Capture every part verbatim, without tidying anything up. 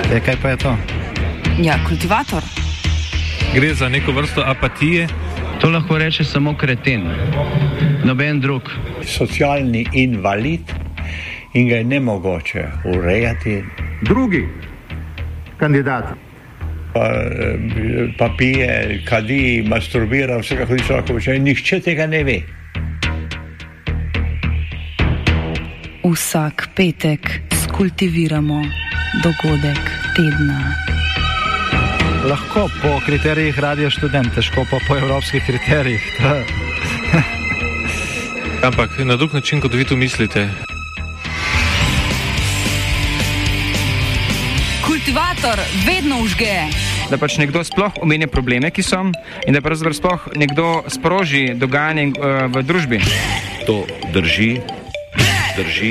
E, kaj pa je to? Ja, kultivator. Gre za neko vrsto apatije. To lahko reče samo kreten, noben drug. Socialni invalid in ga je nemogoče urejati. Drugi kandidat. Pa, pa pije, kadi, masturbira, vse kako ti človek počne. Nihče tega ne ve. Vsak petek skultiviramo dogodek tedna. Lahko po kriterijih Radio Študent, težko pa po evropskih kriterijih. Ampak na drug način, kot vi tu mislite. Kultivator vedno užge. Da pač nekdo sploh omenja probleme, ki so, in da pravzaprav sploh nekdo sproži dogajanje uh, v družbi. To drži, drži.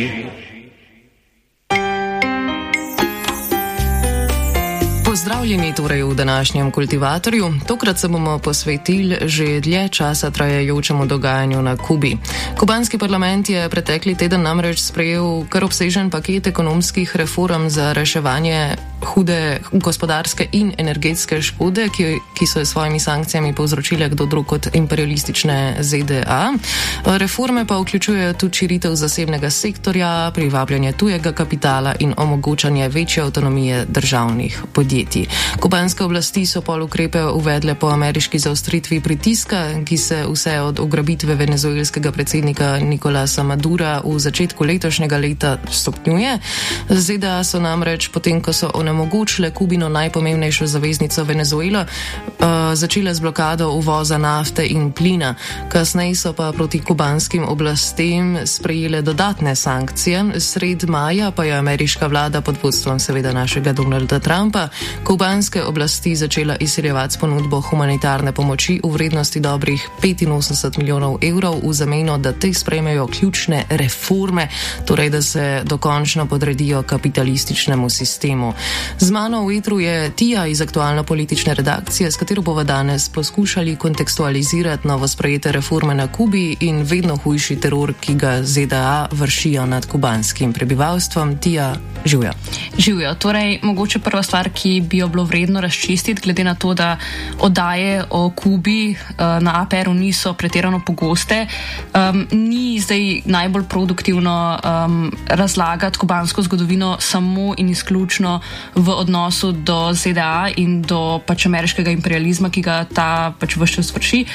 Pozdravljeni torej v današnjem Kultivatorju. Tokrat se bomo posvetili že dlje časa trajajočemu dogajanju na Kubi. Kubanski parlament je pretekli teden namreč sprejel kar obsežen paket ekonomskih reform za reševanje hude gospodarske in energetske škode, ki, ki so s svojimi sankcijami povzročile kdo drug kot imperialistične Z D A. Reforme pa vključujejo tudi širitev zasebnega sektorja, privabljanje tujega kapitala in omogočanje večje avtonomije državnih podjetij. Kubanske oblasti so pol ukrepe uvedle po ameriški zaostritvi pritiska, ki se vse od ugrabitve venezuelskega predsednika Nicolasa Madura v začetku letošnjega leta stopnjuje. Z D A so namreč, potem ko so onemogočile Kubino najpomembnejšo zaveznico Venezuelo, uh, začele z blokado uvoza nafte in plina. Kasneje so pa proti kubanskim oblastem sprejele dodatne sankcije. Sred maja pa je ameriška vlada pod vodstvom seveda našega Donalda Trumpa kubanske oblasti začela izsiljevati s ponudbo humanitarne pomoči v vrednosti dobrih petinosemdeset milijonov evrov v zameno, da te sprejmejo ključne reforme, torej da se dokončno podredijo kapitalističnemu sistemu. Z mano v etru je Tija iz aktualno-politične redakcije, s katero bomo danes poskušali kontekstualizirati novo sprejete reforme na Kubi in vedno hujši teror, ki ga Z D A vršijo nad kubanskim prebivalstvom. Tija, živjo. Živjo. Torej, mogoče prva stvar, ki bi jo bilo vredno razčistiti, glede na to, da oddaje o Kubi uh, na A P R-u niso pretirano pogoste, um, ni zdaj najbolj produktivno um, razlagati kubansko zgodovino samo in izključno v odnosu do Z D A in do pač ameriškega imperializma, ki ga ta pač vse čas vrši.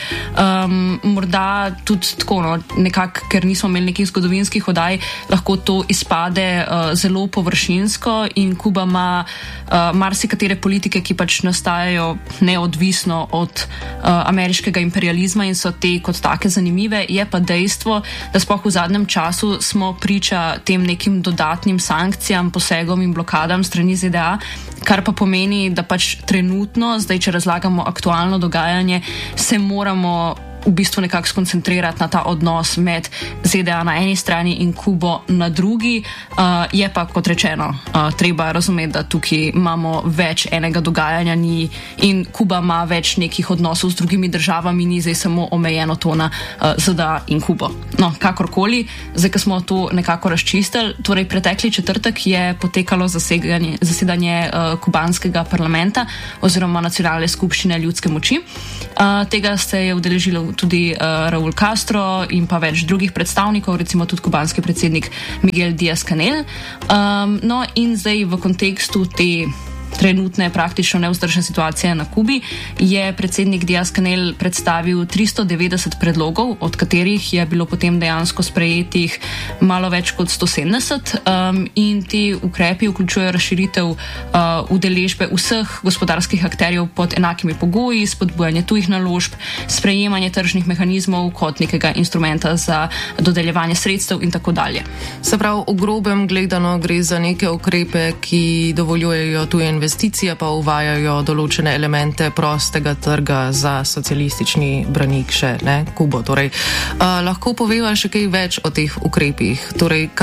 Um, morda tudi tako, no, nekako, ker nismo imeli nekih zgodovinskih oddaj, lahko to izpade uh, zelo površinsko in Kuba ima uh, marsikatere politike, ki pač nastajajo neodvisno od uh, ameriškega imperializma in so te kot take zanimive. Je pa dejstvo, da sploh v zadnjem času smo priča tem nekim dodatnim sankcijam, posegom in blokadam strani Z D A, kar pa pomeni, da pač trenutno, zdaj če razlagamo aktualno dogajanje, se moramo v bistvu nekako skoncentrirati na ta odnos med Z D A na eni strani in Kubo na drugi. Uh, je pa, kot rečeno, uh, treba razumeti, da tukaj imamo več enega dogajanja ni in Kuba ima več nekih odnosov z drugimi državami, ni zdaj samo omejeno to na uh, Z D A in Kubo. No, kakorkoli, zdaj, ko smo to nekako razčistili, torej pretekli četrtek je potekalo zasedanje, zasedanje uh, kubanskega parlamenta oziroma nacionalne skupščine ljudske moči. Uh, tega se je udeležilo tudi uh, Raul Castro in pa več drugih predstavnikov, recimo tudi kubanski predsednik Miguel Díaz-Canel. Um, no in zdaj v kontekstu te trenutne praktično nevzdržne situacije na Kubi je predsednik Díaz-Canel predstavil tristo devetdeset predlogov, od katerih je bilo potem dejansko sprejetih malo več kot sto sedemdeset um, in ti ukrepi vključujejo razširitev uh, udeležbe vseh gospodarskih akterjev pod enakimi pogoji, spodbujanje tujih naložb, sprejemanje tržnih mehanizmov kot nekega instrumenta za dodeljevanje sredstev in tako dalje. Se pravi, v grobem gledano gre za neke ukrepe, ki dovoljujejo tuje investicije, pa uvajajo določene elemente prostega trga za socialistični branik še, ne, Kubo. Torej, uh, lahko poveva še kaj več o teh ukrepih? Torej, kaj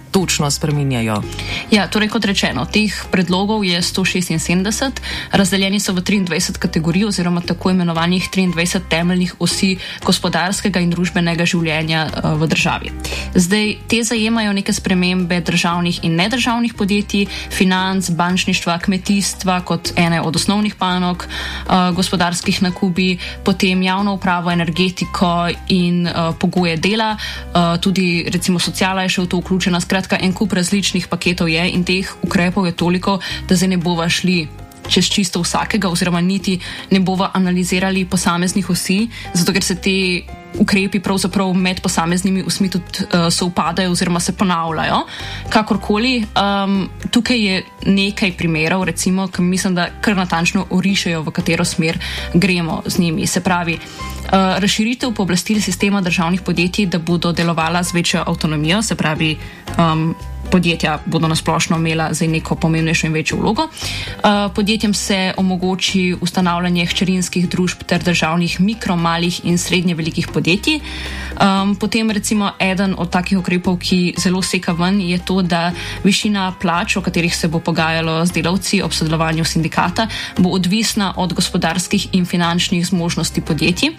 točno spreminjajo? Ja, torej kot rečeno, teh predlogov je sto šestinsedemdeset, razdeljeni so v triindvajset kategorij oziroma tako imenovanih triindvajset temeljnih osi gospodarskega in družbenega življenja uh, v državi. Zdaj, te zajemajo neke spremembe državnih in nedržavnih podjetij, financ, bančništva, kmetijstva kot ene od osnovnih panog uh, gospodarskih na Kubi, potem javno upravo, energetiko in uh, pogoje dela, uh, tudi recimo sociala je še v to vključena, skratka en kup različnih paketov je in teh ukrepov je toliko, da zdaj ne bova šli čez čisto vsakega oziroma niti ne bova analizirali posameznih osi, zato ker se te ukrepi pravzaprav med posameznimi osmi tudi uh, soupadajo oziroma se ponavljajo. Kakorkoli, um, tukaj je nekaj primerov, recimo, ki mislim, da kar natančno orišajo, v katero smer gremo z njimi. Se pravi, uh, razširitev pooblastil sistema državnih podjetij, da bodo delovala z večjo avtonomijo, se pravi, um, podjetja bodo nasplošno imela zdaj neko pomembnejšo in večjo vlogo. Uh, podjetjem se omogoči ustanavljanje hčerinskih družb ter državnih mikro, malih in srednje velikih podjetij. Um, potem recimo eden od takih ukrepov, ki zelo seka ven, je to, da višina plač, o katerih se bo pogajalo z delavci ob sodelovanju sindikata, bo odvisna od gospodarskih in finančnih zmožnosti podjetij.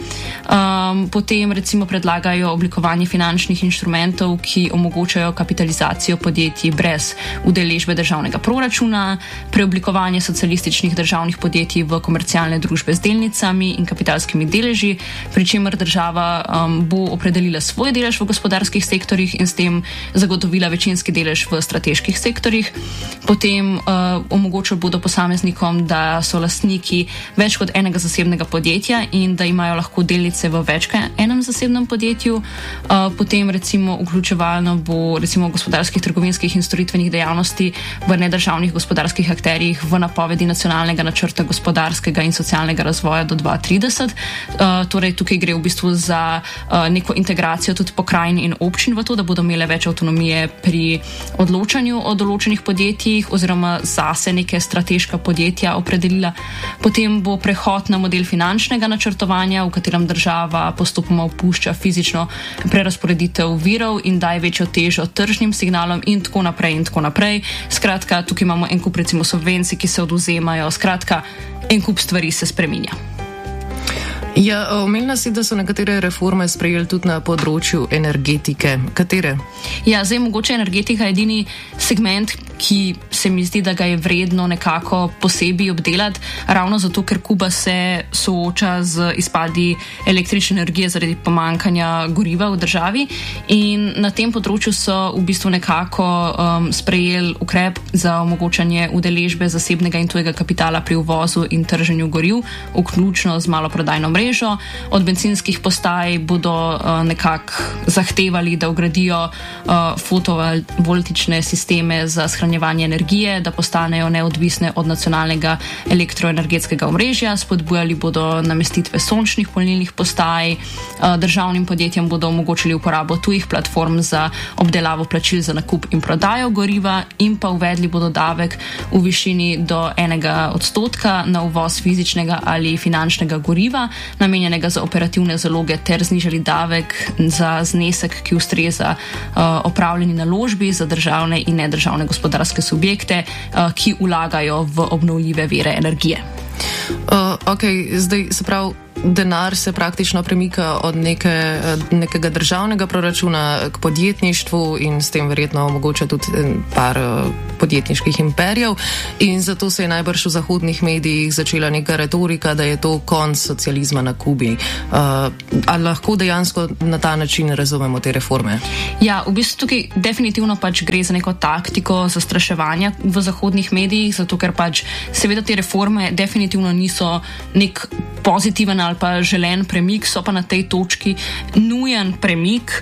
Um, potem recimo predlagajo oblikovanje finančnih inštrumentov, ki omogočajo kapitalizacijo podjetij brez udeležbe državnega proračuna, preoblikovanje socialističnih državnih podjetij v komercialne družbe z delnicami in kapitalskimi deleži, pri čemer država um, bo opredelila svoj delež v gospodarskih sektorjih in s tem zagotovila večinski delež v strateških sektorjih. Potem uh, omogočili bodo posameznikom, da so lastniki več kot enega zasebnega podjetja in da imajo lahko delnice v več kot enem zasebnem podjetju. Uh, potem recimo vključevalno bo recimo gospodarskih trgovinskih in storitvenih dejavnosti v nedržavnih gospodarskih akterjih v napovedi nacionalnega načrta gospodarskega in socialnega razvoja do dva tisoč trideset. Uh, torej tukaj gre v bistvu za uh, neko integracijo tudi pokrajin in občin v to, da bodo imele več avtonomije pri odločanju o določenih podjetjih oziroma zase neke strateška podjetja opredelila. Potem bo prehod na model finančnega načrtovanja, v katerem država postopoma opušča fizično prerasporeditev virov in daje večjo težo tržnim signalom in tako naprej in tako naprej. Skratka, tukaj imamo en kup recimo subvencij, ki se odvzemajo. Skratka, en kup stvari se spreminja. Ja, omenila si, da so nekatere reforme sprejeli tudi na področju energetike. Katere? Ja, zdaj mogoče energetika je edini segment, ki se mi zdi, da ga je vredno nekako posebej obdelati, ravno zato, ker Kuba se sooča z izpadi električne energije zaradi pomankanja goriva v državi in na tem področju so v bistvu nekako um, sprejeli ukrep za omogočanje udeležbe zasebnega in tujega kapitala pri uvozu in trženju goriv, vključno z maloprodajno mrežo. Od bencinskih postaj bodo uh, nekako zahtevali, da vgradijo uh, fotovoltične sisteme za shranjevanje energije, da postanejo neodvisne od nacionalnega elektroenergetskega omrežja, spodbujali bodo namestitve sončnih polnilnih postaj, državnim podjetjem bodo omogočili uporabo tujih platform za obdelavo plačil za nakup in prodajo goriva in pa uvedli bodo davek v višini do enega odstotka na uvoz fizičnega ali finančnega goriva, namenjenega za operativne zaloge, ter znižali davek za znesek, ki ustreza uh, opravljeni naložbi za državne in nedržavne gospodarske subjekte, ki vlagajo v obnovljive vire energije. Uh, ok, zdaj se pravi, denar se praktično premika od neke, nekega državnega proračuna k podjetništvu in s tem verjetno omogoča tudi par podjetniških imperijev in zato se je najbrž v zahodnih medijih začela neka retorika, da je to konc socializma na Kubi. Uh, ali lahko dejansko na ta način razumemo te reforme? Ja, v bistvu tukaj definitivno pač gre za neko taktiko zastraševanja v zahodnih medijih, zato ker pač seveda te reforme definitivno niso nek pozitiven ali pa želen premik, so pa na tej točki nujen premik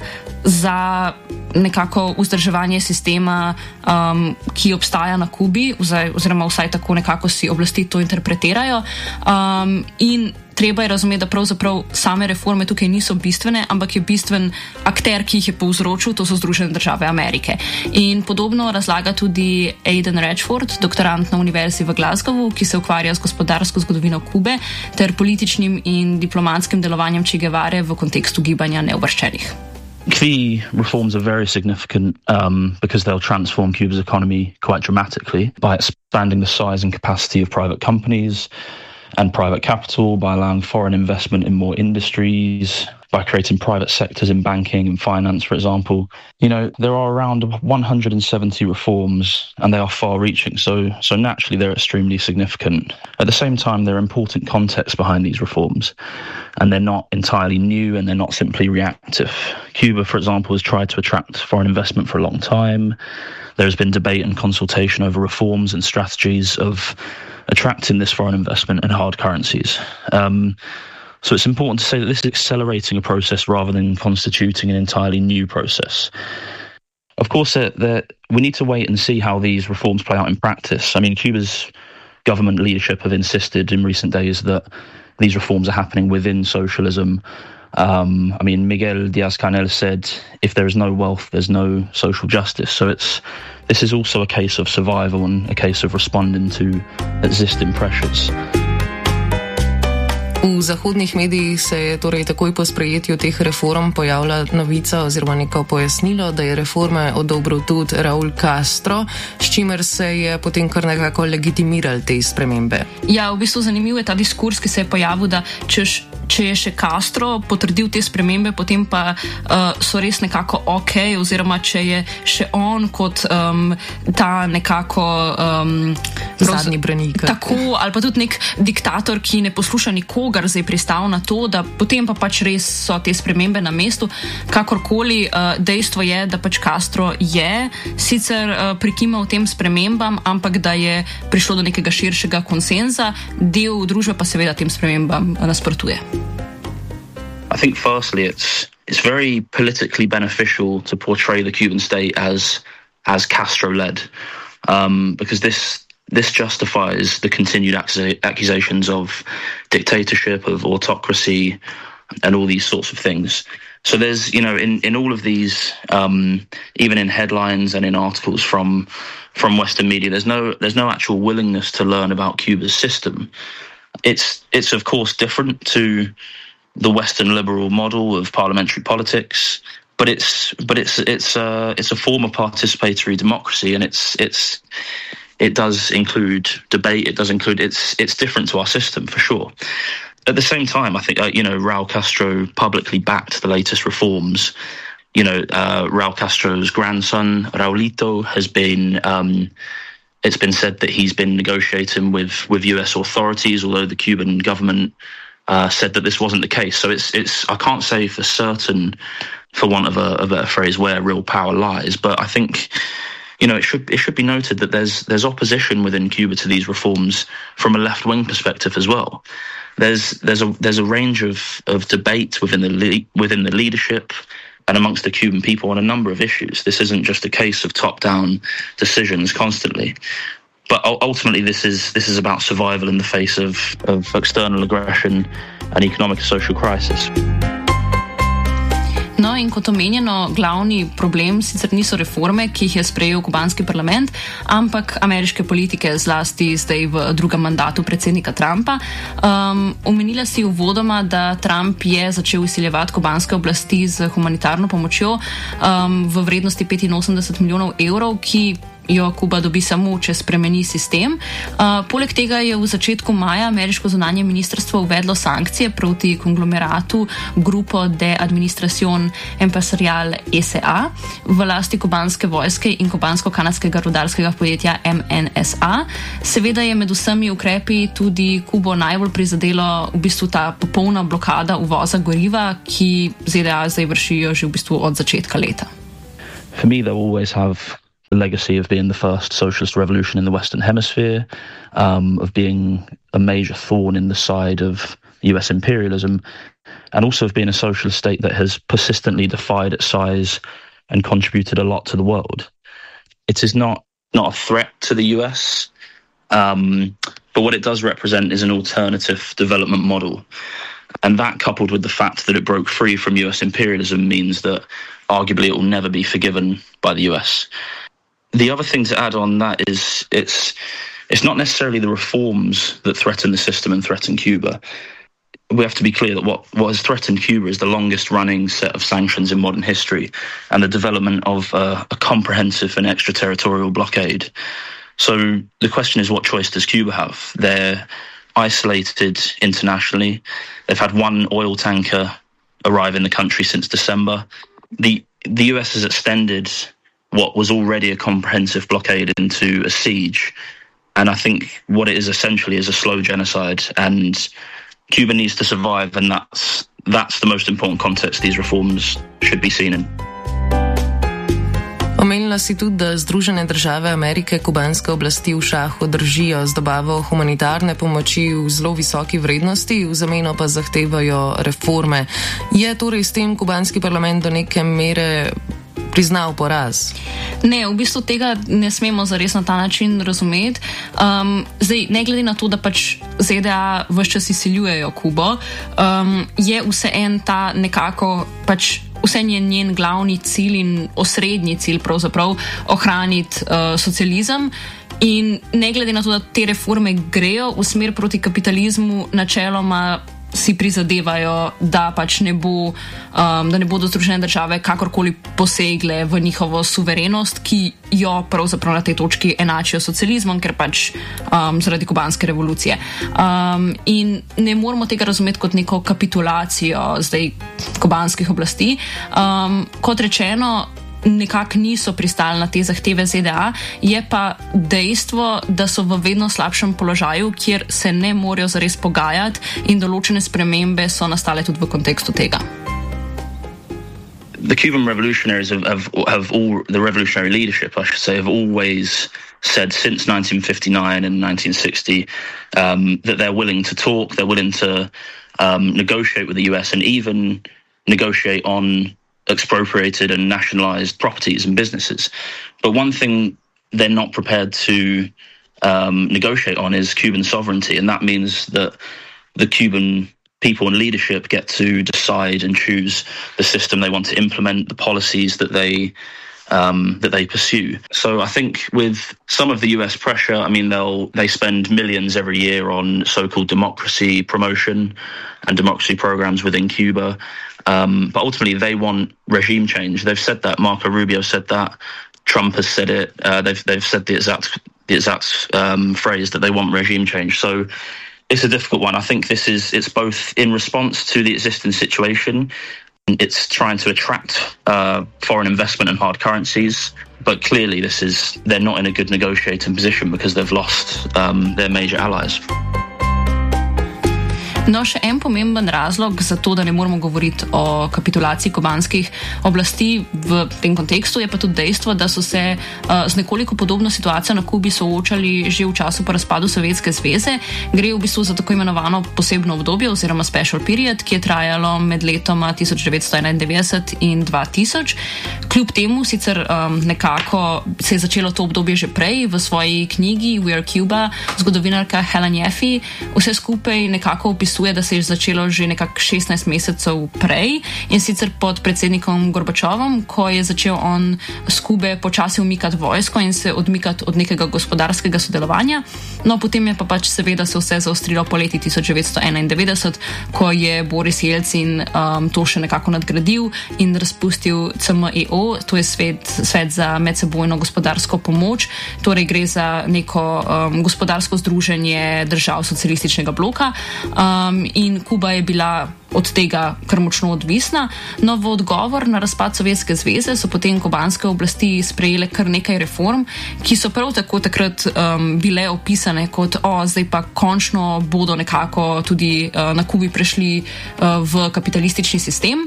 za nekako vzdrževanje sistema, um, ki obstaja na Kubi, oziroma vsaj tako nekako si oblasti to interpretirajo. Um, in treba je razumeti, da pravzaprav same reforme tukaj niso bistvene, ampak je bistven akter, ki jih je povzročil, to so Združene države Amerike. In podobno razlaga tudi Aidan Rachford, doktorant na Univerzi v Glasgowu, ki se ukvarja z gospodarsko zgodovino Kube ter političnim in diplomatskim delovanjem Che Guevare v kontekstu gibanja neuvrščenih. The reforms are very significant um, because they'll transform Cuba's economy quite dramatically by expanding the size and capacity of private companies and private capital, by allowing foreign investment in more industries, by creating private sectors in banking and finance, for example. You know, there are around one hundred seventy reforms, and they are far-reaching, so so naturally they're extremely significant. At the same time, there are important contexts behind these reforms, and they're not entirely new, and they're not simply reactive. Cuba, for example, has tried to attract foreign investment for a long time. There has been debate and consultation over reforms and strategies of attracting this foreign investment in hard currencies. Um, so it's important to say that this is accelerating a process rather than constituting an entirely new process. Of course, uh, the, we need to wait and see how these reforms play out in practice. I mean, Cuba's government leadership have insisted in recent days that these reforms are happening within socialism. Um, I mean, Miguel Díaz-Canel said, if there is no wealth, there's no social justice. So it's this is also a case of survival and a case of responding to existing pressures. V zahodnih medijih se je torej takoj po sprejetju teh reform pojavila novica oziroma neko pojasnilo, da je reforme odobril tudi Raúl Castro, s čimer se je potem kar nekako legitimiral te spremembe. Ja, v bistvu zanimiv je ta diskurs, ki se je pojavil, da češ, če je še Castro potrdil te spremembe, potem pa uh, so res nekako ok, oziroma če je še on kot um, ta nekako um, zadnji branik. Tako, ali pa tudi nek diktator, ki ne posluša nikogar, zdaj pristal na to, da potem pa pač res so te spremembe na mestu. Kakorkoli, uh, dejstvo je, da pač Castro je sicer uh, prikimal tem spremembam, ampak da je prišlo do nekega širšega konsenza, del družbe pa seveda tem spremembam nasprotuje. I think firstly it's it's very politically beneficial to portray the Cuban state as as Castro-led, um, because this this justifies the continued accusations of dictatorship, of autocracy, and all these sorts of things. So there's, you know, in, in all of these, um, even in headlines and in articles from from Western media, there's no there's no actual willingness to learn about Cuba's system. It's it's of course different to the Western liberal model of parliamentary politics, but it's but it's it's uh, it's a form of participatory democracy, and it's it's it does include debate. It does include it's it's different to our system for sure. At the same time, I think uh, you know Raúl Castro publicly backed the latest reforms. You know, uh, Raúl Castro's grandson Raulito has been. Um, it's been said that he's been negotiating with with U S authorities, although the Cuban government Uh, said that this wasn't the case. So it's it's I can't say for certain, for want of a, of a phrase, where real power lies. But I think, you know, it should it should be noted that there's there's opposition within Cuba to these reforms from a left wing perspective as well. There's there's a there's a range of of debate within the le- within the leadership and amongst the Cuban people on a number of issues. This isn't just a case of top down decisions constantly. But ultimately, this is this is about survival in the face of, of external aggression and economic and social crisis. No, in kot omenjeno, glavni problem sicer niso reforme, ki jih je sprejel kubanski parlament, ampak ameriške politike, zlasti zdaj v drugem mandatu predsednika Trumpa. Um, omenila si uvodoma, da Trump je začel izsiljevati kubanske oblasti z humanitarno pomočjo um, v vrednosti petinosemdeset milijonov evrov, ki jo Kuba dobi samo, če spremeni sistem. Uh, poleg tega je v začetku maja ameriško zunanje ministrstvo uvedlo sankcije proti konglomeratu Grupo de Administración Empresarial S A v lasti kubanske vojske in kubansko-kanadskega rudarskega podjetja M N S A. Seveda je med vsemi ukrepi tudi Kubo najbolj prizadelo v bistvu ta popolna blokada uvoza goriva, ki Z D A zdaj vršijo že v bistvu od začetka leta. For me, they'll always have the legacy of being the first socialist revolution in the Western Hemisphere, um, of being a major thorn in the side of U S imperialism, and also of being a socialist state that has persistently defied its size and contributed a lot to the world. It is not, not a threat to the U S, um, but what it does represent is an alternative development model. And that, coupled with the fact that it broke free from U S imperialism, means that arguably it will never be forgiven by the U S. The other thing to add on that is it's it's not necessarily the reforms that threaten the system and threaten Cuba. we have to be clear that what, what has threatened Cuba is the longest running set of sanctions in modern history and the development of uh, a comprehensive and extraterritorial blockade. So the question is, what choice does Cuba have? They're isolated internationally. They've had one oil tanker arrive in the country since December. The, the U S has extended what was already a comprehensive blockade into a siege. And I think what it is essentially is a slow genocide, and Cuba needs to survive, and that's that's the most important context these reforms should be seen in. Omenila si tudi, da Združene države Amerike kubanske oblasti v šahu držijo z dobavo humanitarne pomoči v zelo visoki vrednosti, v zameno pa zahtevajo reforme. Je torej s tem kubanski parlament do neke mere priznal poraz? Ne, v bistvu tega ne smemo zares na ta način razumeti. Um, zdaj, ne glede na to, da pač Z D A vse čas izsiljujejo Kubo, um, je vseeno ta nekako pač vse je njen glavni cilj in osrednji cilj pravzaprav ohraniti uh, socializem. In ne glede na to, da te reforme grejo v smer proti kapitalizmu, načeloma si prizadevajo, da pač ne bo, um, da ne bodo Združene države kakorkoli posegle v njihovo suverenost, ki jo pravzaprav na tej točki enačijo s socializmom, ker pač um, zaradi kubanske revolucije. Um, in ne moramo tega razumeti kot neko kapitulacijo zdaj kubanskih oblasti. Um, kot rečeno, nekako niso pristali na te zahteve Z D A, je pa dejstvo, da so v vedno slabšem položaju, kjer se ne morejo zares pogajati, in določene spremembe so nastale tudi v kontekstu tega. The Cuban revolutionaries have, have, have all, the revolutionary leadership, I should say, have always said since nineteen fifty-nine and nineteen sixty um, that they're willing to talk, they're willing to um, negotiate with the U S and even negotiate on expropriated and nationalized properties and businesses. But one thing they're not prepared to um, negotiate on is Cuban sovereignty, and that means that the Cuban people and leadership get to decide and choose the system they want to implement, the policies that they um, that they pursue. So I think with some of the U S pressure, I mean, they'll they spend millions every year on so-called democracy promotion and democracy programs within Cuba. Um, but ultimately, they want regime change. They've said that. Marco Rubio said that. Trump has said it. Uh, they've they've said the exact the exact um, phrase that they want regime change. So it's a difficult one. I think this is it's both in response to the existing situation. It's trying to attract uh, foreign investment and hard currencies. But clearly, this is they're not in a good negotiating position because they've lost um, their major allies. No, še en pomemben razlog za to, da ne moramo govoriti o kapitulaciji kubanskih oblasti v tem kontekstu, je pa tudi dejstvo, da so se uh, z nekoliko podobno situacijo na Kubi soočali že v času po razpadu Sovjetske zveze. Gre v bistvu za tako imenovano posebno obdobje oziroma special period, ki je trajalo med letoma tisoč devetsto enaindevetdeset in dva tisoč. Kljub temu sicer um, nekako se je začelo to obdobje že prej. V svoji knjigi We are Cuba zgodovinarka Helen Jeffy vse skupaj nekako opisuje, da se je začelo že nekako šestnajst mesecev prej, in sicer pod predsednikom Gorbačovom, ko je začel on z Kube počasi umikati vojsko in se odmikati od nekega gospodarskega sodelovanja. No, potem je pa pač seveda se vse zaostrilo po leti tisoč devetsto enaindevetdeset, ko je Boris Jelcin um, to še nekako nadgradil in razpustil C M E O, to je svet, svet za medsebojno gospodarsko pomoč, torej gre za neko um, gospodarsko združenje držav socialističnega bloka. Um, in Kuba je bila od tega kar močno odvisna. No, v odgovor na razpad Sovjetske zveze so potem kubanske oblasti sprejele kar nekaj reform, ki so prav tako takrat um, bile opisane kot o, zdaj pa končno bodo nekako tudi uh, na Kubi prešli uh, v kapitalistični sistem.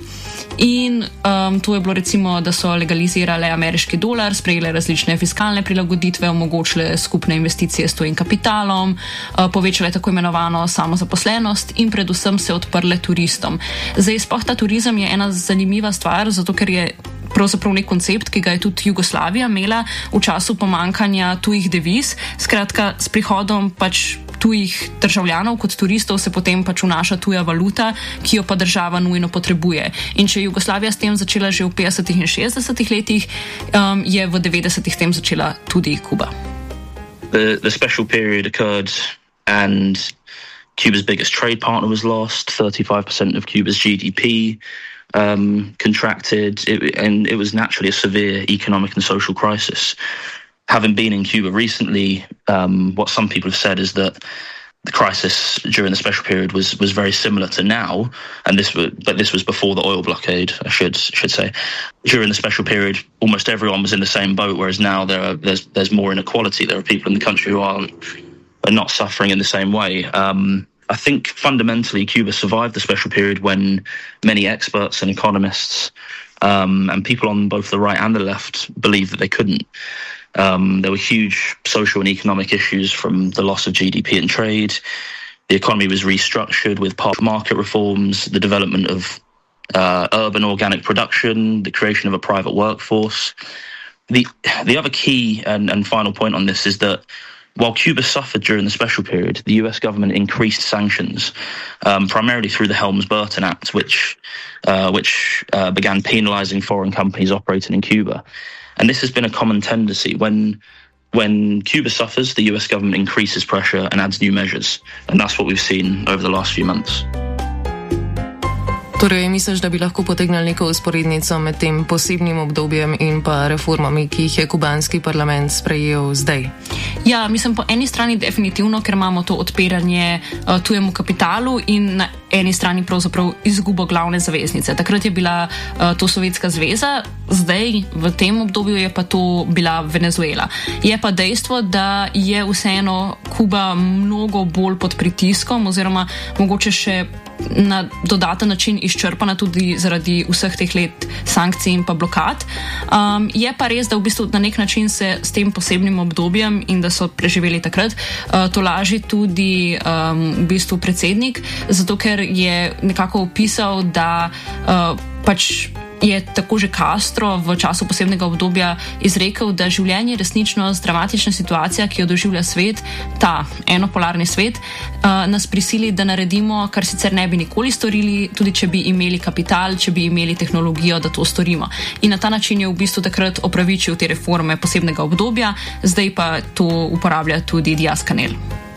In um, to je bilo recimo, da so legalizirale ameriški dolar, sprejele različne fiskalne prilagoditve, omogočile skupne investicije s tujim kapitalom, uh, povečale tako imenovano samozaposlenost in predvsem se odprle turistom. Zdaj, sploh ta turizem je ena zanimiva stvar, zato ker je pravzaprav nek koncept, ki ga je tudi Jugoslavija imela v času pomankanja tujih deviz. Skratka, s prihodom pač tujih državljanov kot turistov se potem pač vnaša tuja valuta, ki jo pa država nujno potrebuje. In če je Jugoslavija s tem začela že v petdesetih in šestdesetih letih, um, je v devetdesetih s tem začela tudi Kuba. The, the special period occurred and Cuba's biggest trade partner was lost. thirty-five percent of Cuba's G D P um, contracted, it, and it was naturally a severe economic and social crisis. Having been in Cuba recently, um, what some people have said is that the crisis during the special period was was very similar to now, and this was, but this was before the oil blockade, I should should say. During the special period, almost everyone was in the same boat, whereas now there are there's there's more inequality. There are people in the country who aren't are not suffering in the same way. Um, I think fundamentally Cuba survived the special period when many experts and economists um, and people on both the right and the left believed that they couldn't. Um, there were huge social and economic issues from the loss of G D P and trade. The economy was restructured with market reforms, the development of uh, urban organic production, the creation of a private workforce. The the other key and, and final point on this is that while Cuba suffered during the special period, the U S government increased sanctions, um, primarily through the Helms-Burton Act, which uh, which uh, began penalizing foreign companies operating in Cuba. And this has been a common tendency. When when Cuba suffers, the U S government increases pressure and adds new measures. And that's what we've seen over the last few months. Torej, misliš, da bi lahko potegnili neko usporednico med tem posebnim obdobjem in pa reformami, ki jih je kubanski parlament sprejel zdaj? Ja, mislim po eni strani definitivno, ker imamo to odpiranje uh, tujemu kapitalu in na eni strani pravzaprav izgubo glavne zaveznice. Takrat je bila uh, to Sovjetska zveza, zdaj v tem obdobju je pa to bila Venezuela. Je pa dejstvo, da je vseeno Kuba mnogo bolj pod pritiskom oziroma mogoče še na dodaten način izčrpana tudi zaradi vseh teh let sankcij in pa blokad. Um, je pa res, da v bistvu na nek način se s tem posebnim obdobjem in da so preživeli takrat, uh, to laži tudi um, v bistvu predsednik, zato ker je nekako opisal, da uh, pač je tako že Castro v času posebnega obdobja izrekel, da življenje je resnično dramatična situacija, ki jo doživlja svet, ta enopolarni svet, uh, nas prisili, da naredimo, kar sicer ne bi nikoli storili, tudi če bi imeli kapital, če bi imeli tehnologijo, da to storimo. In na ta način je v bistvu takrat opravičil te reforme posebnega obdobja, zdaj pa to uporablja tudi Díaz-Canel.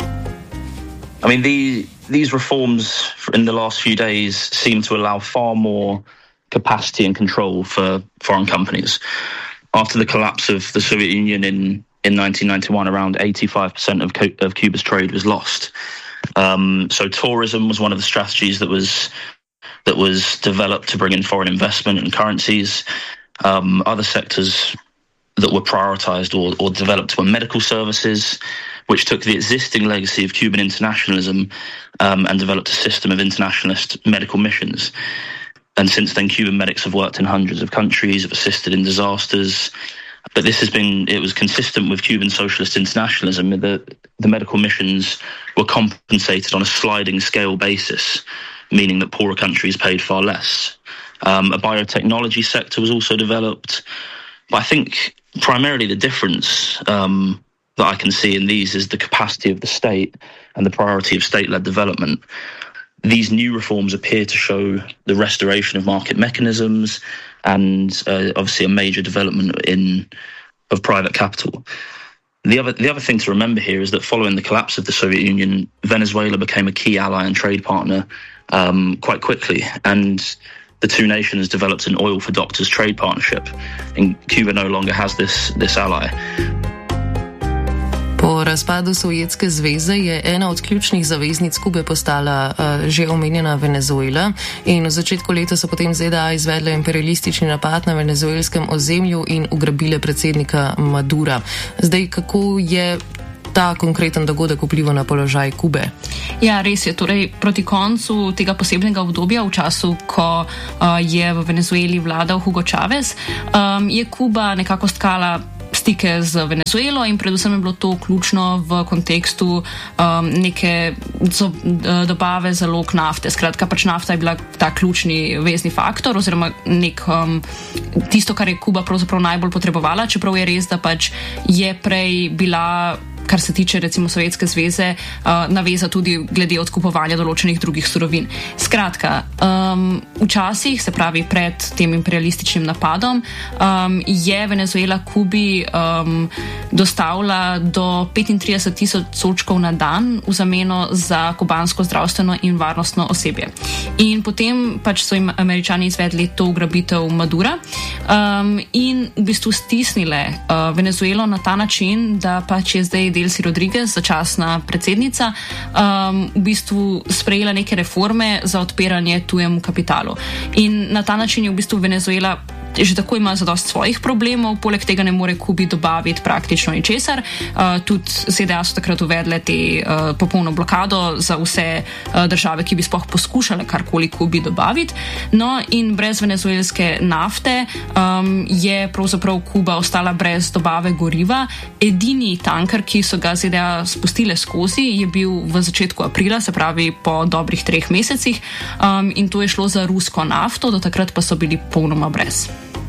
I mean, the, these reforms in the last few days seem to allow far more capacity and control for foreign companies. After the collapse of the Soviet Union in, in nineteen ninety-one, around eighty-five percent of, of Cuba's trade was lost. Um, so tourism was one of the strategies that was that was developed to bring in foreign investment and currencies. Um, other sectors that were prioritized or, or developed were medical services, which took the existing legacy of Cuban internationalism um, and developed a system of internationalist medical missions. And since then, Cuban medics have worked in hundreds of countries, have assisted in disasters. But this has been, it was consistent with Cuban socialist internationalism. The, the medical missions were compensated on a sliding scale basis, meaning that poorer countries paid far less. Um, a biotechnology sector was also developed. But I think primarily the difference um, that I can see in these is the capacity of the state and the priority of state-led development. These new reforms appear to show the restoration of market mechanisms and uh, obviously a major development in of private capital. The other the other thing to remember here is that following the collapse of the Soviet Union, Venezuela became a key ally and trade partner um, quite quickly, and the two nations developed an oil for doctors trade partnership. And Cuba no longer has this this ally. Po razpadu Sovjetske zveze je ena od ključnih zaveznic Kube postala uh, že omenjena Venezuela in v začetku leta so potem Z D A izvedle imperialistični napad na venezuelskem ozemlju in ugrabile predsednika Madura. Zdaj, kako je ta konkreten dogodek vplival na položaj Kube? Ja, res je. Torej, proti koncu tega posebnega obdobja, v času, ko uh, je v Venezueli vladal Hugo Chávez, um, je Kuba nekako stkala stike z Venezuelo in predvsem je bilo to ključno v kontekstu um, neke zo, dobave zalog nafte. Skratka, pač nafta je bila ta ključni vezni faktor oziroma nek, um, tisto, kar je Kuba pravzaprav najbolj potrebovala, čeprav je res, da pač je prej bila kar se tiče recimo Sovjetske zveze, uh, naveza tudi glede odkupovanja določenih drugih surovin. Skratka, um, včasih, se pravi pred tem imperialističnim napadom, um, je Venezuela Kubi um, dostavila do petintrideset tisoč sodčkov na dan v zameno za kubansko zdravstveno in varnostno osebje. In potem pač so jim Američani izvedli to ugrabitev Madura um, in v bistvu stisnile uh, Venezuelo na ta način, da pač je zdaj Delcy Rodriguez, začasna predsednica, um, v bistvu sprejela neke reforme za odpiranje tujemu kapitalu. In na ta način je v bistvu Venezuela že tako ima zadost svojih problemov, poleg tega ne more Kubi dobaviti praktično ničesar. Uh, tudi Z D A so takrat uvedle te uh, popolno blokado za vse uh, države, ki bi sploh poskušale karkoli Kubi dobaviti. No in brez venezuelske nafte um, je pravzaprav Kuba ostala brez dobave goriva. Edini tanker, ki so ga Z D A spustile skozi, je bil v začetku aprila, se pravi po dobrih treh mesecih, um, in to je šlo za rusko nafto, do takrat pa so bili popolnoma brez.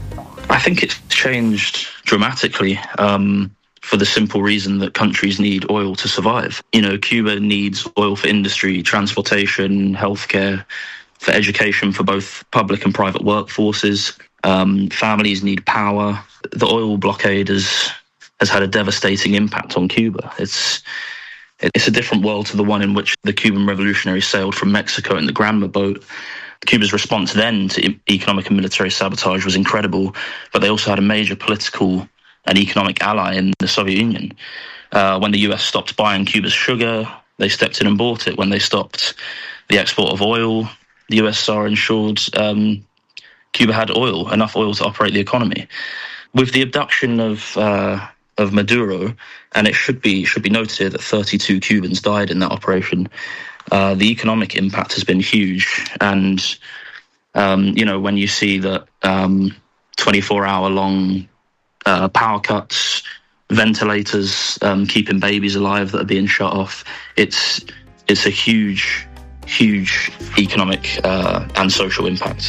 I think it's changed dramatically um, for the simple reason that countries need oil to survive. You know, Cuba needs oil for industry, transportation, healthcare, for education for both public and private workforces. Um, families need power. The oil blockade has, has had a devastating impact on Cuba. It's it's a different world to the one in which the Cuban revolutionaries sailed from Mexico in the Granma boat. Cuba's response then to economic and military sabotage was incredible, but they also had a major political and economic ally in the Soviet Union. Uh, when the U S stopped buying Cuba's sugar, they stepped in and bought it. When they stopped the export of oil, the U S S R ensured um, Cuba had oil, enough oil to operate the economy. With the abduction of uh, of Maduro, and it should be should be noted here that thirty-two Cubans died in that operation. Uh, the economic impact has been huge, and um, you know, when you see that um, twenty-four hour long uh, power cuts, ventilators um, keeping babies alive that are being shut off, it's it's a huge, huge economic uh, and social impact.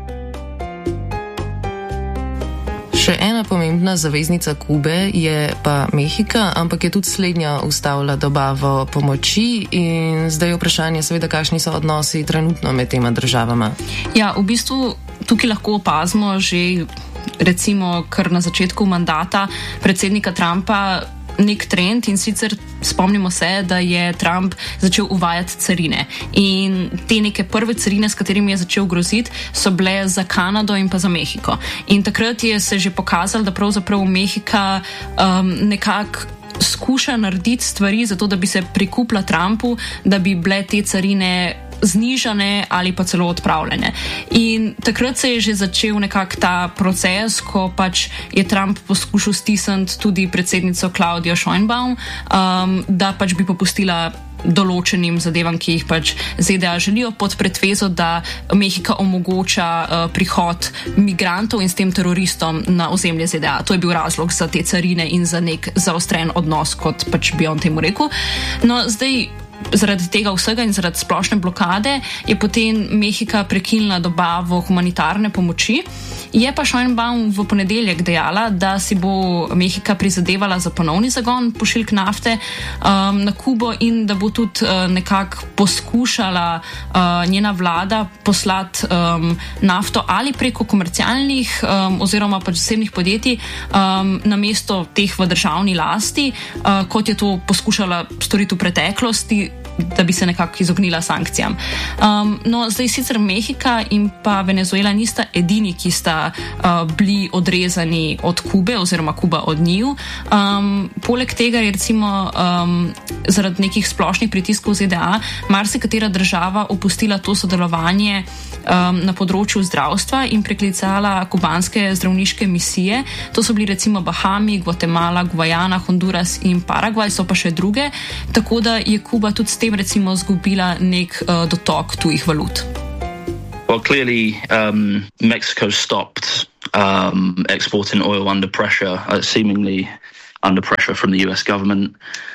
Še ena pomembna zaveznica Kube je pa Mehika, ampak je tudi slednja ustavila dobavo pomoči in zdaj je vprašanje seveda, kakšni so odnosi trenutno med tema državama. Ja, v bistvu tukaj lahko opazimo že recimo kar na začetku mandata predsednika Trumpa nek trend, in sicer spomnimo se, da je Trump začel uvajati carine in te neke prve carine, s katerimi je začel groziti, so bile za Kanado in pa za Mehiko. In takrat je se že pokazalo, da pravzaprav Mehika um, nekako skuša narediti stvari zato, da bi se prikupila Trumpu, da bi bile te carine znižane ali pa celo odpravljene. In takrat se je že začel nekak ta proces, ko pač je Trump poskušal stisniti tudi predsednico Claudio Sheinbaum, um, da pač bi popustila določenim zadevam, ki jih pač Z D A želijo, pod pretvezo, da Mehika omogoča uh, prihod migrantov in s tem teroristom na ozemlje Z D A. To je bil razlog za te carine in za nek zaostren odnos, kot pač bi on temu rekel. No, zdaj zaradi tega vsega in zaradi splošne blokade je potem Mehika prekinila dobavo humanitarne pomoči. Je pa Sheinbaum v ponedeljek dejala, da si bo Mehika prizadevala za ponovni zagon pošiljk nafte um, na Kubo in da bo tudi uh, nekako poskušala uh, njena vlada poslati um, nafto ali preko komercialnih um, oziroma pač zasebnih podjetij um, namesto teh v državni lasti, uh, kot je to poskušala storiti v preteklosti, da bi se nekako izognila sankcijam. Um, no, zdaj sicer Mehika in pa Venezuela nista edini, ki sta uh, bili odrezani od Kube oziroma Kuba od njiju. Um, poleg tega je recimo um, zaradi nekih splošnih pritiskov Z D A marsikatera država opustila to sodelovanje um, na področju zdravstva in preklicala kubanske zdravniške misije. To so bili recimo Bahami, Gvatemala, Gvajana, Honduras in Paragvaj, so pa še druge, tako da je Kuba tudi s tem recimo zgubila nek uh, dotok tujih valut. Well, clearly, um, Mexico stopped um, exporting oil under pressure, uh, seemingly under pressure from the U S government.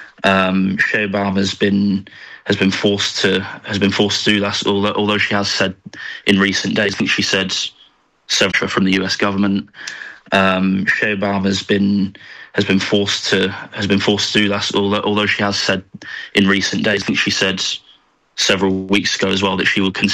Um, Sheinbaum has been has been forced to has been forced to do that. Although, although she has said in recent days, I think she said several from the U S government. Um, Sheinbaum has been has been forced to has been forced to do that. Although, although she has said in recent days, I think she said several weeks ago as well that she would consider